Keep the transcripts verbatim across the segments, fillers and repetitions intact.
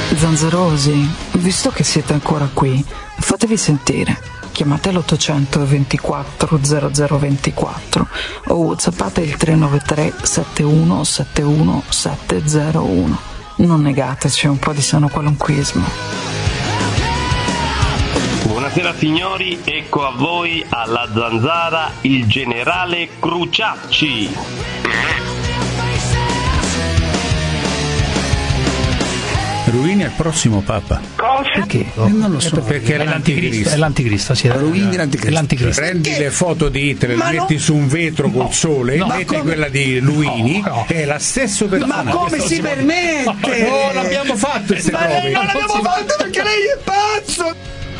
Zanzerosi, visto che siete ancora qui, fatevi sentire. Chiamate l'ottocento ventiquattro zero zero ventiquattro o whatsappate il tre nove tre sette uno sette uno sette zero uno. Non negateci un po' di sano qualunquismo. Buonasera signori, ecco a voi alla Zanzara il generale Cruciacci. Ruini è il prossimo Papa. Cosa? Perché? Eh, non lo so. Perché è l'anticristo. È l'anticristo, sì. Ruini è l'anticristo. È l'anticristo. Prendi le foto di Hitler, le metti no. su un vetro col no. sole, no. metti come? quella di Luini, no, no. è la stessa persona. Ma come si permette? No, non abbiamo fatto queste Ma prove. lei non l'abbiamo fatto perché lei è pazzo!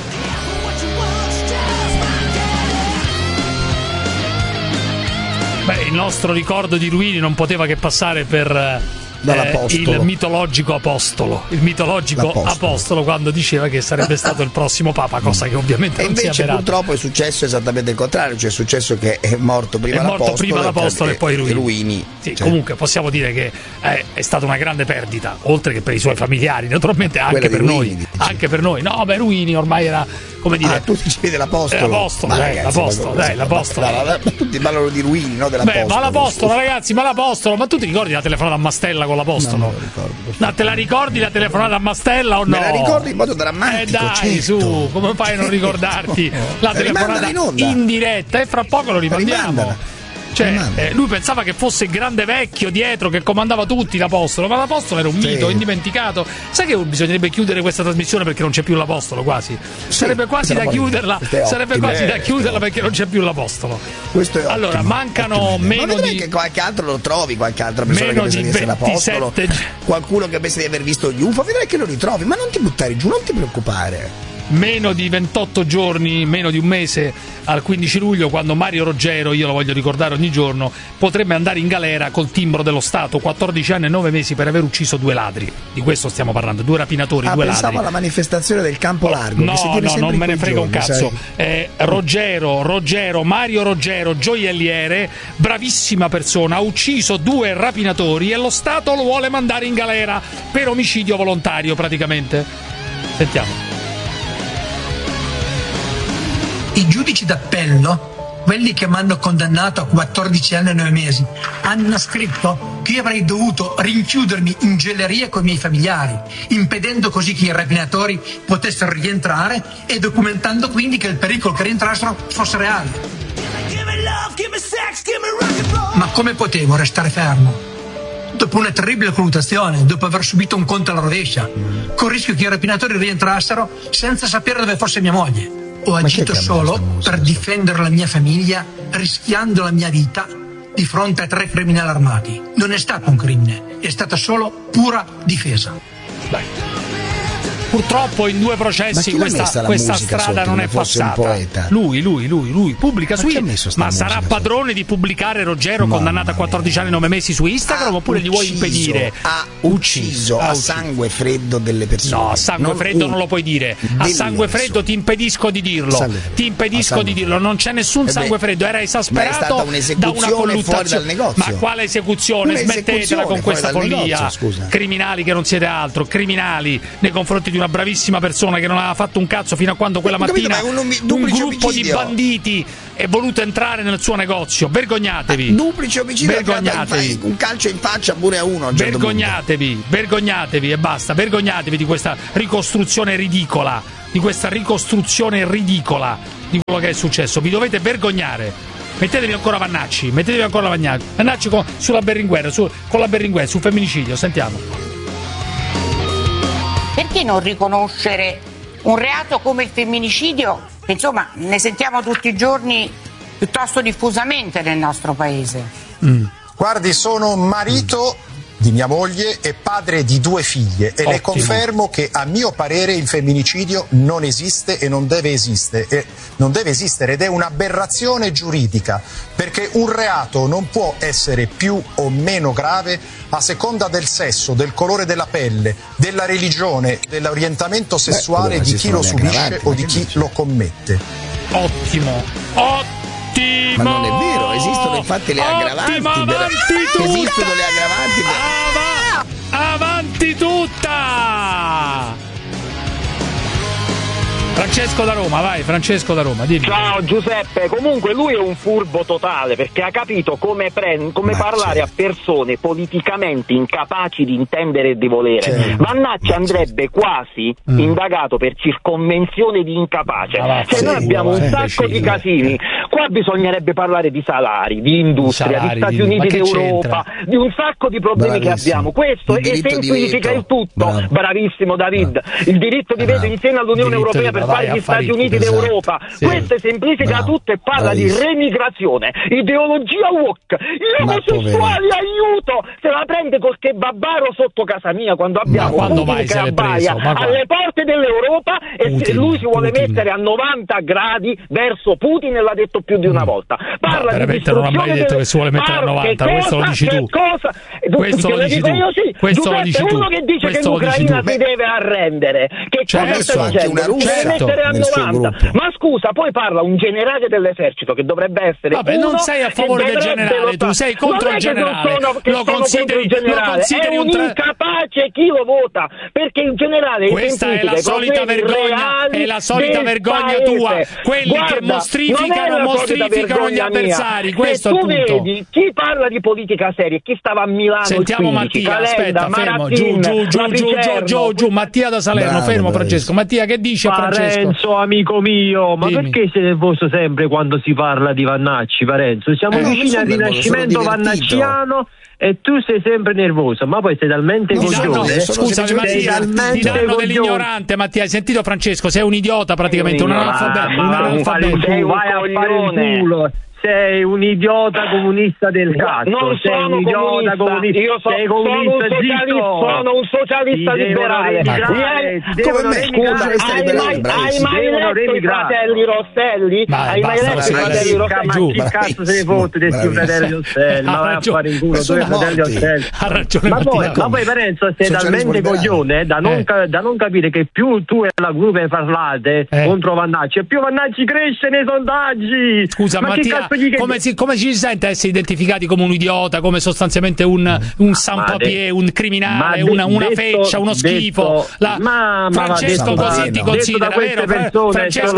Beh, il nostro ricordo di Ruini non poteva che passare per eh, il mitologico apostolo, il mitologico L'apostolo. apostolo quando diceva che sarebbe stato il prossimo papa, cosa che ovviamente e non sia invece avverato. purtroppo è successo esattamente il contrario, cioè è successo che è morto prima è morto l'apostolo, prima l'apostolo e, e poi Ruini, Ruini sì, cioè. Comunque possiamo dire che è, è stata una grande perdita, oltre che per i suoi familiari, naturalmente anche Quella per di noi, Ruini, anche per noi. No, beh, Ruini ormai era, come dire, ah, tu dici dell'apostolo, eh, l'apostolo, ma dai, ragazzi, l'apostolo, ma, dai, l'apostolo. Ma, ma, ma, ma tutti parlano di Ruini, no dell'apostolo. Beh, ma l'apostolo, ragazzi, ma l'apostolo, ma tu ti ricordi la telefonata a Mastella con l'apostolo? No, non lo ricordo. No, te la ricordi la telefonata a Mastella o no? Me la ricordo in modo drammatico. Eh dai, certo. su, come fai a non ricordarti la telefonata in, in diretta? E fra poco lo rimandiamo. Rimandala. Cioè, eh, lui pensava che fosse il grande vecchio dietro che comandava tutti l'apostolo, ma l'apostolo era un mito, sì. indimenticato. Sai che bisognerebbe chiudere questa trasmissione perché non c'è più l'apostolo quasi? Sì, sarebbe quasi da chiuderla, sarebbe ottimo. quasi da Eh, chiuderla perché non c'è più l'apostolo. Questo è allora, ottimo, mancano ottimo. meno ma di che qualche altro lo trovi, qualche altra persona meno che pensa di di essere l'apostolo, ventisette qualcuno che pensa di aver visto gli U F O, vedrai che lo ritrovi, ma non ti buttare giù, non ti preoccupare. Meno di ventotto giorni, meno di un mese al quindici luglio, quando Mario Roggero, io lo voglio ricordare ogni giorno, potrebbe andare in galera col timbro dello Stato, quattordici anni e nove mesi per aver ucciso due ladri. Di questo stiamo parlando, due rapinatori, ah, due pensavo ladri. alla manifestazione del Campo Largo. No, che si tiene no, sempre non me ne frega giorni, un cazzo. Eh, Roggero, Roggero, Mario Roggero, gioielliere, bravissima persona, ha ucciso due rapinatori e lo Stato lo vuole mandare in galera per omicidio volontario praticamente. Sentiamo. I giudici d'appello, quelli che mi hanno condannato a quattordici anni e nove mesi, hanno scritto che io avrei dovuto rinchiudermi in gelleria con i miei familiari, impedendo così che i rapinatori potessero rientrare e documentando quindi che il pericolo che rientrassero fosse reale. Ma come potevo restare fermo? Dopo una terribile colluttazione, dopo aver subito un colpo alla rovescia, con il rischio che i rapinatori rientrassero senza sapere dove fosse mia moglie. Ho agito solo per difendere la mia famiglia, rischiando la mia vita di fronte a tre criminali armati. Non è stato un crimine, è stata solo pura difesa. Dai. Purtroppo in due processi questa, questa strada non è passata. Lui, lui, lui, lui pubblica ma su ma sarà padrone di pubblicare Roggero no, condannato a quattordici anni e nove mesi su Instagram oppure gli vuoi impedire? Ha ucciso a sangue freddo delle persone. No, a sangue non freddo un, non lo puoi dire. A sangue freddo ti impedisco di dirlo. Ti impedisco di dirlo. Non c'è nessun sangue freddo. Era esasperato da una colluttazione. Ma quale esecuzione? Smettetela con questa follia. Criminali che non siete altro. Criminali nei confronti di una bravissima persona che non aveva fatto un cazzo fino a quando quella mattina capito, un, un gruppo omicidio. di banditi è voluto entrare nel suo negozio. Vergognatevi. Ah, duplice omicidio, vergognatevi. Un calcio in faccia pure a uno. A un certo vergognatevi, punto. vergognatevi e basta. Vergognatevi di questa ricostruzione ridicola, di questa ricostruzione ridicola di quello che è successo. Vi dovete vergognare. Mettetevi ancora Vannacci, mettetevi ancora Vannacci, Vannacci con, sulla Berlinguer, su, con la Berlinguer, sul femminicidio. Sentiamo. Perché non riconoscere un reato come il femminicidio? Insomma, ne sentiamo tutti i giorni piuttosto diffusamente nel nostro paese. Mm. Guardi, sono marito di mia moglie e padre di due figlie e Ottimo. le confermo che a mio parere il femminicidio non esiste e non deve esistere, e non deve esistere ed è un'aberrazione giuridica, perché un reato non può essere più o meno grave a seconda del sesso, del colore della pelle, della religione, dell'orientamento sessuale Beh, di chi lo subisce o di chi dice? lo commette. Ottimo, ottimo. Ma non è vero, esistono infatti le aggravanti. Ottima, avanti per... Esistono le aggravanti. Per... Ava... Avanti tutta! Francesco da Roma, vai, Francesco da Roma, dimmi. Ciao Giuseppe, comunque lui è un furbo totale perché ha capito come, pre- come parlare a persone politicamente incapaci di intendere e di volere. C'è. Vannacci andrebbe quasi mm. indagato per circonvenzione di incapace. Ah, cioè sì, noi abbiamo un sacco di casini. Qua bisognerebbe parlare di salari, di industria, salari, di Stati Uniti d'Europa, c'entra? Di un sacco di problemi Bravissimo. Che abbiamo. Questo esemplifica il tutto. Bravo. Bravissimo David. Bravo. Il diritto di veto insieme all'Unione Europea per fare gli Stati Uniti esatto. d'Europa. Sì. Questo esemplifica Bravo. Tutto e parla Bravissimo. Di remigrazione, ideologia woke. Gli omosessuali aiuto! Se la prende col kebabaro sotto casa mia quando abbiamo quando Putin che abbaia alle porte dell'Europa Putin, e lui si vuole Putin. Mettere a novanta gradi verso Putin e l'ha detto più di una volta. Parla no, di veramente non ha mai detto delle... che si vuole mettere a novanta, cosa, questo lo dici tu. Cosa? Questo lo dici tu. Io sì. Questo lo dici tu. Uno che dice questo che l'Ucraina si deve arrendere. Che certo, cosa sta dicendo? Lui deve certo, mettere a novanta. Ma scusa, poi parla un generale dell'esercito che dovrebbe essere Vabbè, uno non sei a favore del generale, tu sei contro il generale. Sono, lo, consideri, il generale. lo consideri è un, un tra... incapace chi lo vota, perché il generale questa è la solita vergogna, è la solita vergogna paese. Tua, quelli Guarda, che mostrificano, mostrificano gli avversari, questo è il punto. Vedi chi parla di politica seria, chi stava a Milano sentiamo quindici, Mattia, Calenda, aspetta, fermo, Maratin, giù, giù, giù, giù, giù, giù, giù, Mattia da Salerno, bravo, fermo bravo. Francesco. Mattia, che dice Francesco? Parenzo, amico mio, ma Dimmi. Perché sei nervoso sempre quando si parla di Vannacci, Parenzo? Siamo Eh, vicini al rinascimento vannacciano e tu sei sempre nervoso, ma poi sei talmente No, coglione. no, scusami Mattia, ti danno dell'ignorante, Mattia, hai sentito Francesco? Sei un idiota praticamente, un analfabeto. Un analfabeto. Sei un vai a fare il culo. Sei un idiota comunista del cazzo. Non sei sono un idiota comunista. comunista. Io so, sei sono, comunista, un socialista, sono un socialista liberale. Come me? Scusa, hai mai, hai mai letto i fratelli Rosselli? Vai, hai mai basta, letto i fratelli Rosselli? Ma chi cazzo se ne fotte dei fratelli Rosselli? Ma vai a fare in culo due fratelli Rosselli. Ha ragione ma poi, Mattia. ma poi Parenzo sei talmente coglione da non, eh. da non capire che più tu e la gruppo parlate eh. contro Vannacci e più Vannacci cresce nei sondaggi. Scusa ma Mattia, come, si, come ci si sente essere identificati come un idiota, come sostanzialmente un, un sans-papier, un criminale, una, una detto, feccia, uno detto, schifo? La, ma, Francesco ma così ti considera, vero? Francesco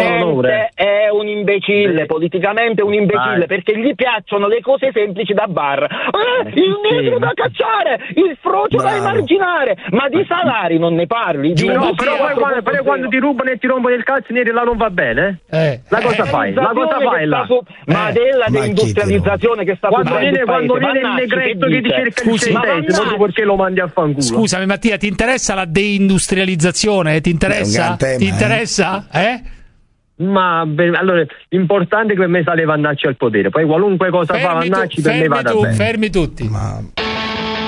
è un imbecille, politicamente un imbecille, perché gli piacciono le cose semplici da bar. Eh, il negro da cacciare, il frocio da emarginare, ma di salari non ne parli. Di no, però, poi, quando, però quando ti rubano e ti rompono il cazzo neri là non va bene? Eh. La cosa eh, fai? La cosa fai là? Su, ma eh. della deindustrializzazione che sta quando viene, quando viene il negretto che ti cerca il centesimo, perché lo mandi a fanculo? Scusami Mattia, ti interessa la deindustrializzazione? Ti interessa? Tema, ti interessa? Eh? eh? Ma beh, allora l'importante è che per me sale Vannacci al potere, poi qualunque cosa fermi fa Vannacci tu, per me vada tu, bene. Fermi tutti. Ma...